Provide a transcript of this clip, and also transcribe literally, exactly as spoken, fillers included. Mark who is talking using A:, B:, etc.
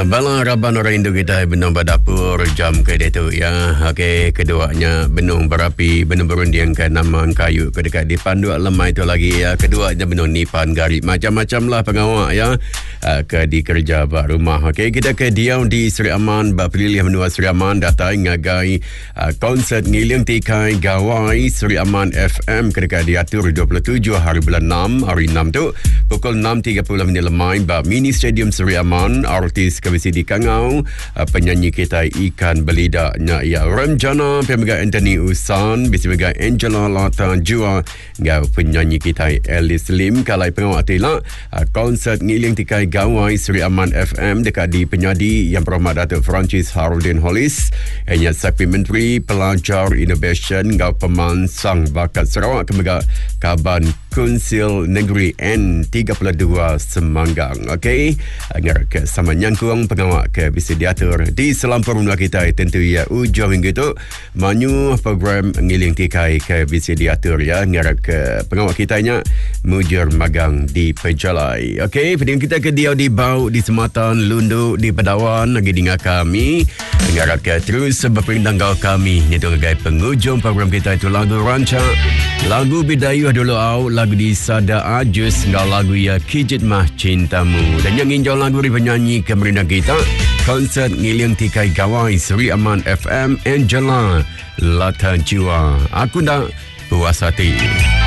A: Bala Raban orang Indo kita benung berdapur jam ke dia tu ya. Okey, keduanya benung berapi benung berundiang ke Naman Kayu ke dekat di Pandu Lemai tu lagi ya. Keduanya benung Nipan Garip macam-macam lah pengawak ya. Uh, ke di kerja bak rumah. Okey, kita ke Diau di Seri Aman bak pilih menua Seri Aman datai ngagai uh, konsert ngiling tikai gawai Seri Aman F M ke dekat diatur dua puluh tujuh hari bulan enam hari enam tu pukul enam tiga puluh minit lemai bak mini stadium Seri Aman. Artis kebisi di Kangau, uh, penyanyi kita Ikan Belidaknya ia Remjana, pemegang Anthony Usan, bisi pemegang Angela Latan Jua, ngau penyanyi kita Alice Lim. Kalai pengawak tila uh, konsert ngiling tikai gawai Seri Aman F M dekat di penyadi yang berhormat Datuk Francis Harudin Hollis, hanya Supplementary Pelajar Innovation ngau pemansang bakat Sarawak kemegang Kaban Kunsil Negeri N tiga puluh dua Semanggang. Okey, agar ke sama nyangkung pengawak ke bisa diatur di selampur rumah kita tentu ya ujung minggu tu manyu program ngiling tikai ke bisa diatur ya ngarap ke pengawak kitanya mujur magang di Pejalai. Okey, pendengar kita ke Diau di Bau di Sematan Lundu di Pedawan lagi dengar kami ngarap ke terus berpindang kau kami itu sebagai penghujung program kita itu lagu rancak lagu bidayuh dulu au lagu di Sada Ajus ngau lagu ya Kijit Mah Cintamu dan yang injau lagu di penyanyi kemerina kita konsert ngiling tikai gawai Seri Aman F M Angela Latan Jua. Aku dah puas hati.